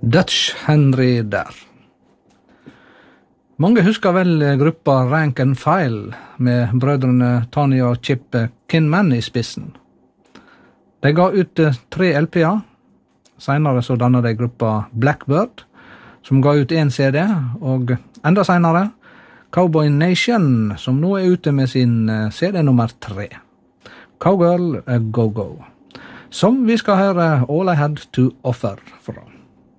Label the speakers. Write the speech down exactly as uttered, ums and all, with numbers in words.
Speaker 1: Dutch Henry der. Mange husker vel gruppa Rank and File med brødrene Tony og Chip Kinman i spissen. De ga ut tre L P-er. Senere så dannet de gruppa Blackbird, som ga ut en C D, og enda senere Cowboy Nation, som nå er ute med sin C D nummer tre. Cowgirl Go Go, som vi skal høre All I Had to Offer fra.